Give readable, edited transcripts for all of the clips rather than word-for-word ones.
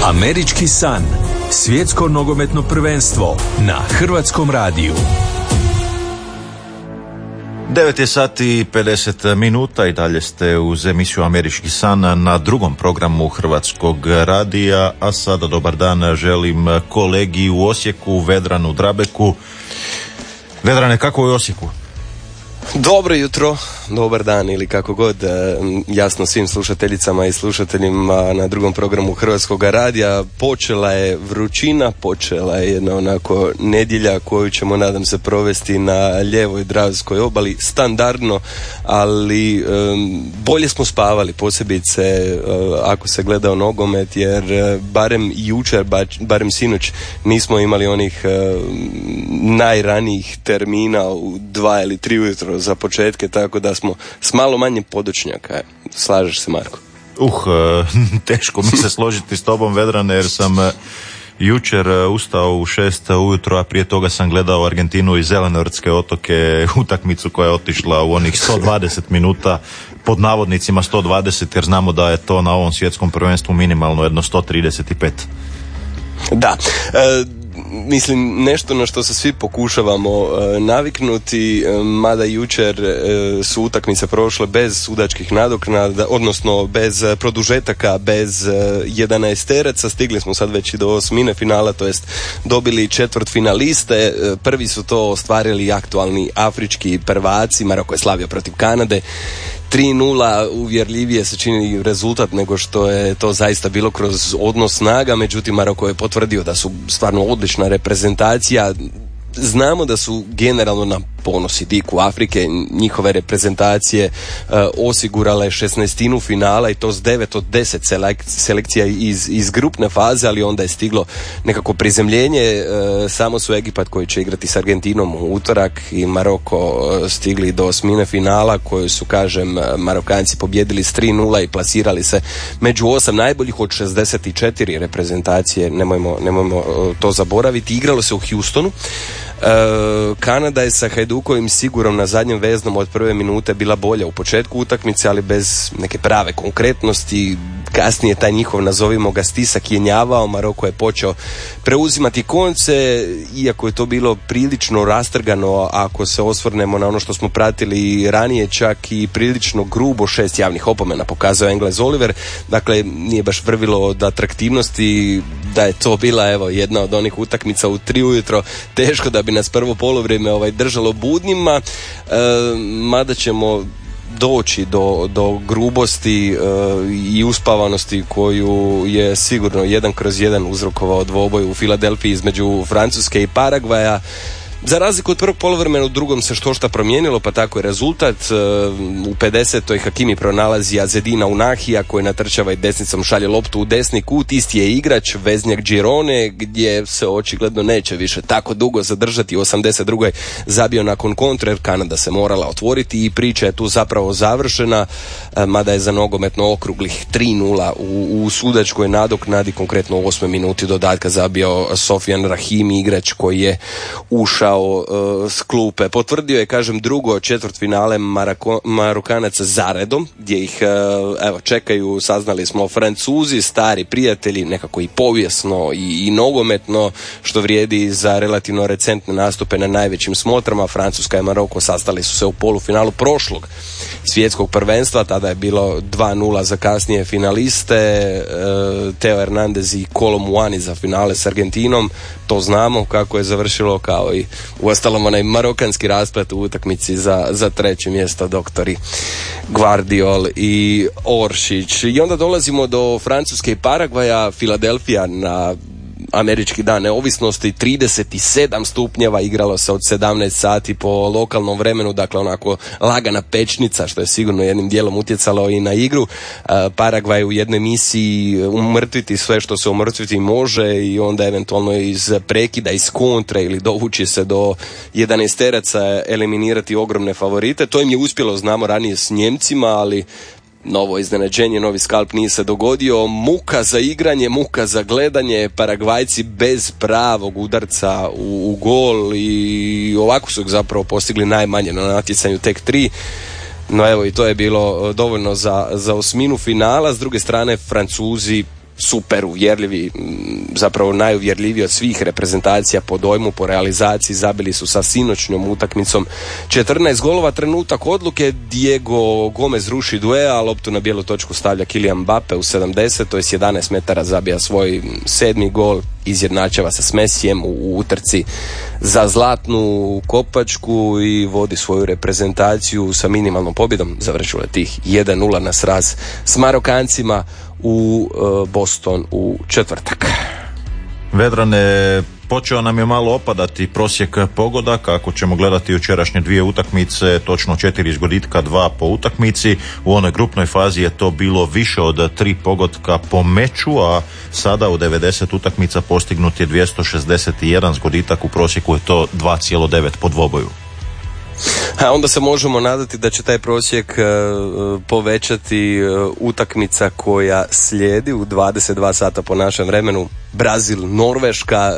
Američki san. Svjetsko nogometno prvenstvo na Hrvatskom radiju. 9 je sati i 50 minuta i dalje ste uz emisiju Američki san na drugom programu Hrvatskog radija, a sada dobar dan želim kolegi u Osijeku, Vedranu Drabeku. Vedrane, kako je u Osijeku? Dobro jutro, dobar dan ili kako god, jasno svim slušateljicama i slušateljima na drugom programu Hrvatskog radija. Počela je vrućina, počela je jedna onako nedjelja koju ćemo, nadam se, provesti na lijevoj Dravskoj obali, standardno, ali bolje smo spavali, posebice ako se gledao nogomet, jer barem jučer, barem sinoć nismo imali onih najranijih termina u 2 ili 3 ujutro za početke, tako da smo s malo manje podočnjaka. Slažeš se, Marko? Teško mi se složiti s tobom, Vedrane, jer sam jučer ustao u 6 ujutro, a prije toga sam gledao Argentinu i Zelenortske otoke, utakmicu koja je otišla u onih 120 minuta, pod navodnicima 120, jer znamo da je to na ovom svjetskom prvenstvu minimalno jedno 135. Da, mislim, nešto na što se svi pokušavamo naviknuti, mada jučer su utakmice prošle bez sudačkih nadoknada, odnosno bez produžetaka, bez 11-teraca. Stigli smo sad već i do osmine finala, to jest dobili četvrt finaliste. Prvi su to ostvarili aktualni afrički prvaci, Maroko je slavio protiv Kanade 3-0, uvjerljivije se čini rezultat nego što je to zaista bilo kroz odnos snaga, međutim Maroko je potvrdio da su stvarno odlična reprezentacija. Znamo da su generalno na ponosi diku Afrike, njihove reprezentacije osigurale 16 finala i to s 9 od 10 selekcija iz grupne faze, ali onda je stiglo nekako prizemljenje. Samo su Egipat koji će igrati s Argentinom u utorak i Maroko stigli do osmine finala koju su, kažem, Marokanci pobjedili s 3-0 i plasirali se među 8 najboljih od 64 reprezentacije, nemojmo to zaboraviti. Igralo se u Houstonu. Kanada je sa Hajdukovim sigurom na zadnjem veznom od prve minute bila bolja u početku utakmice, ali bez neke prave konkretnosti. Kasnije taj njihov, nazovimo ga, stisak jenjavao, Maroko je počeo preuzimati konce, iako je to bilo prilično rastrgano ako se osvrnemo na ono što smo pratili ranije, čak i prilično grubo. 6 javnih opomena pokazao Englez Oliver, dakle nije baš vrvilo od atraktivnosti. Da je to bila jedna od onih utakmica u 3 ujutro, teško da bi nas prvo polovrijeme držalo budnima, mada ćemo doći do grubosti i uspavanosti koju je sigurno 1/1 uzrokovao dvoboj u Filadelfiji između Francuske i Paragvaja. Za razliku od prvog poluvremena, u drugom se štošta promijenilo, pa tako je rezultat. U 50. Hakimi pronalazi Azedina Unahija koji natrčava i desnicom šalje loptu u desni kut. Isti je igrač, veznjak Girone, gdje se očigledno neće više tako dugo zadržati. U 82. zabio nakon kontre, Kanada se morala otvoriti i priča je tu zapravo završena, mada je za nogometno okruglih 3-0 u sudačkoj nadoknadi, konkretno u 8. minuti dodatka zabio Sofian Rahimi, igrač koji je ušao s klupe. Potvrdio je, kažem, drugo četvrtfinale Marokanaca zaredom, gdje ih čekaju, saznali smo, Francuzi, stari prijatelji, nekako i povijesno i nogometno, što vrijedi za relativno recentne nastupe na najvećim smotrama. Francuska i Maroko sastali su se u polufinalu prošlog svjetskog prvenstva, tada je bilo 2-0 za kasnije finaliste, Teo Hernandez i Kolo Muani za finale s Argentinom. To znamo kako je završilo, kao i uostalom onaj marokanski rasplet u utakmici za treće mjesto, doktori Gvardiol i Oršić. I onda dolazimo do Francuske i Paragvaja. Filadelfija na američki dan neovisnosti, 37 stupnjeva, igralo se od 17 sati po lokalnom vremenu, dakle onako lagana pečnica, što je sigurno jednim dijelom utjecalo i na igru. Paragvaj u jednoj misiji umrtviti sve što se umrtviti može i onda eventualno iz prekida, iz kontre ili dovući se do 11-teraca eliminirati ogromne favorite. To im je uspjelo, znamo, ranije s Njemcima, ali novo iznenađenje, novi skalp nije se dogodio. Muka za igranje, muka za gledanje, Paragvajci bez pravog udarca u gol i ovako su zapravo postigli najmanje na natjecanju, tek 3. No evo, i to je bilo dovoljno za osminu finala. S druge strane, Francuzi super uvjerljivi, zapravo najuvjerljiviji od svih reprezentacija po dojmu, po realizaciji. Zabili su sa sinoćnom utakmicom 14 golova. Trenutak odluke, Diego Gomez ruši duel, loptu na bijelu točku stavlja Kylian Mbappe u 70, to je s 11 metara zabija svoj 7. gol, izjednačava se s Messijem u utrci za zlatnu kopačku i vodi svoju reprezentaciju sa minimalnom pobjedom. Završilo je tih 1-0 na sraz s Marokancima u Boston u četvrtak. Vedrane, počeo nam je malo opadati prosjek pogodaka. Ako ćemo gledati jučerašnje dvije utakmice, točno 4 izgoditka, 2 po utakmici. U onoj grupnoj fazi je to bilo više od 3 pogotka po meču, a sada u 90 utakmica postignut je 261 zgoditak, u prosjeku je to 2,9 po dvoboju. A onda se možemo nadati da će taj prosjek povećati utakmica koja slijedi u 22 sata po našem vremenu. Brazil, Norveška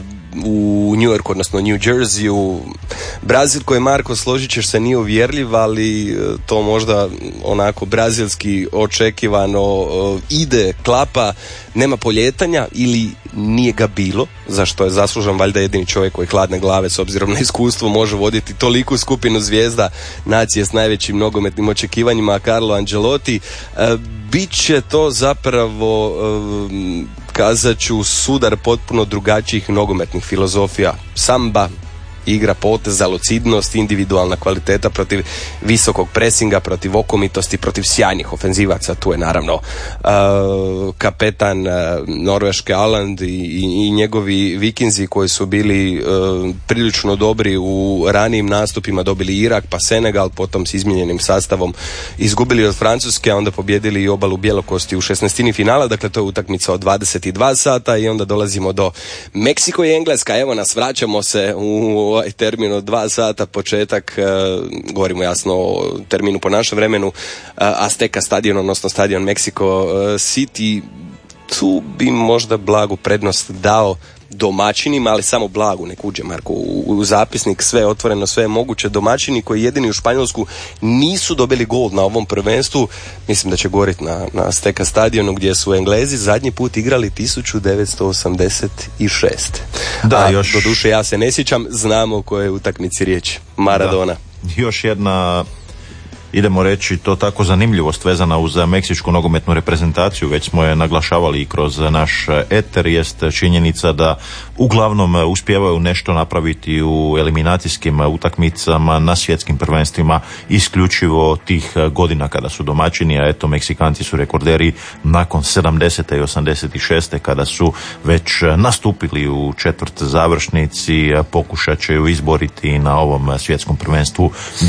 u New Yorku, odnosno New Jerseyu. Brazil koji, Marko, složit ćeš se, nije uvjerljiv, ali to možda onako brazilski očekivano ide, klapa, nema poljetanja ili nije ga bilo, za što je zaslužan valjda jedini čovjek koji hladne glave s obzirom na iskustvo može voditi toliku skupinu zvijezda nacije s najvećim nogometnim očekivanjima, Carlo Ancelotti. Biće to zapravo, kazat ću, sudar potpuno drugačijih nogometnih filozofija. Samba, igra poteza, lucidnost, individualna kvaliteta protiv visokog presinga, protiv okomitosti, protiv sjajnih ofenzivaca. Tu je naravno kapetan Norveške Haaland i njegovi Vikinzi koji su bili prilično dobri u ranijim nastupima, dobili Irak pa Senegal, potom s izmijenjenim sastavom izgubili od Francuske, a onda pobjedili i obalu Bjelokosti u 16. finala. Dakle, to je utakmica od 22 sata i onda dolazimo do Meksiko i Engleska. Evo nas, vraćamo se u ovaj termin od 2 sata, početak, govorimo jasno o terminu po našem vremenu, Azteca stadion, odnosno stadion Mexico City. Tu bi možda blagu prednost dao domaćinima, ali samo blagu, nek uđe Marko u zapisnik, sve je otvoreno, sve je moguće. Domaćini koji jedini u Španjolsku nisu dobili gol na ovom prvenstvu, mislim da će goriti na Azteca stadionu gdje su Englezi zadnji put igrali 1986. Da, još... Doduše ja se ne sjećam, znamo o kojoj utakmici riječ. Maradona. Da. Još jedna, idemo reći to tako, zanimljivost vezana uz meksičku nogometnu reprezentaciju, već smo je naglašavali i kroz naš eter, jest činjenica da uglavnom uspijevaju nešto napraviti u eliminacijskim utakmicama na svjetskim prvenstvima isključivo tih godina kada su domaćini, a eto Meksikanci su rekorderi nakon 70. i 86. kada su već nastupili u četvrt završnici, pokušat će ju izboriti na ovom svjetskom prvenstvu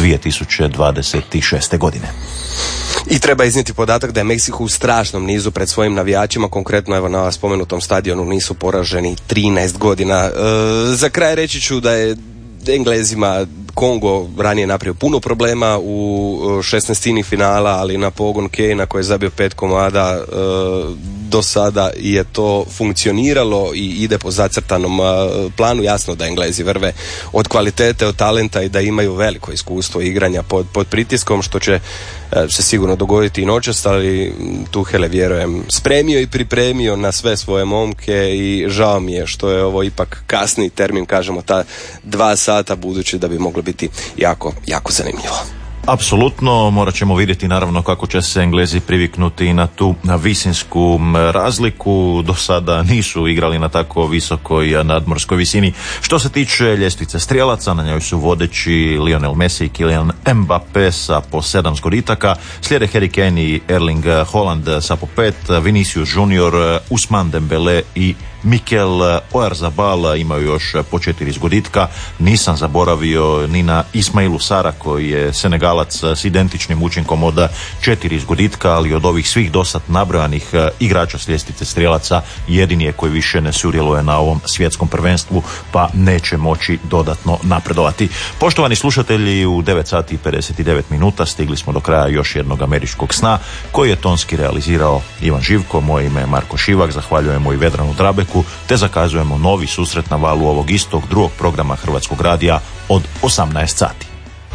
2026. godine. I treba iznijeti podatak da je Meksiko u strašnom nizu pred svojim navijačima, konkretno evo na spomenutom stadionu nisu poraženi 13 godina. Za kraj reći ću da je Englezima Kongo ranije napravio puno problema u 16. finala, ali na pogon Kejna koji je zabio 5 komada do sada je to funkcioniralo i ide po zacrtanom planu. Jasno da Englezi vrve od kvalitete, od talenta i da imaju veliko iskustvo igranja pod pritiskom, što će se sigurno dogoditi i noćas, ali Tuchel je, vjerujem, spremio i pripremio na sve svoje momke i žao mi je što je ovo ipak kasni termin, kažemo ta 2 sata, budući da bi moglo biti jako, jako zanimljivo. Apsolutno, morat ćemo vidjeti naravno kako će se Englezi priviknuti na tu visinsku razliku. Do sada nisu igrali na tako visokoj nadmorskoj visini. Što se tiče ljestvice strijelaca, na njoj su vodeći Lionel Messi i Kylian Mbappe sa po 7 zgoditaka. Slijede Harry Kane i Erling Haaland sa po 5, Vinicius Junior, Ousmane Dembele i Mikel Oyarzabal imaju još po 4 zgoditka. Nisam zaboravio ni na Ismailu Sara koji je Senegalac s identičnim učinkom od 4 zgoditka, ali od ovih svih dosad nabrojanih igrača s ljestvice strijelaca jedini je koji više ne sudjeluje na ovom svjetskom prvenstvu, pa neće moći dodatno napredovati. Poštovani slušatelji, u 9 sati i 59 minuta stigli smo do kraja još jednog američkog sna koji je tonski realizirao Ivan Živko. Moje ime je Marko Šivak, zahvaljujemo i Vedranu Drabeku te zakazujemo novi susret na valu ovog istog drugog programa Hrvatskog radija od 18 sati.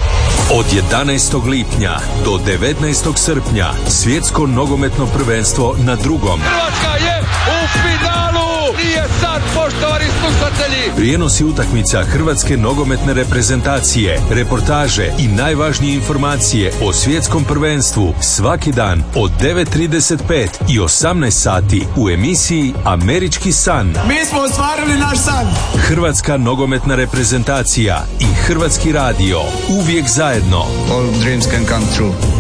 Od 11. lipnja do 19. srpnja svjetsko nogometno prvenstvo na drugom. Hrvatska je u finalu! Nije sad, poštovani slušatelji! Prijenosi utakmica hrvatske nogometne reprezentacije, reportaže i najvažnije informacije o svjetskom prvenstvu svaki dan od 9:35 i 18 sati u emisiji Američki san. Mi smo ostvarili naš san! Hrvatska nogometna reprezentacija i Hrvatski radio uvijek zajedno. All dreams can come true.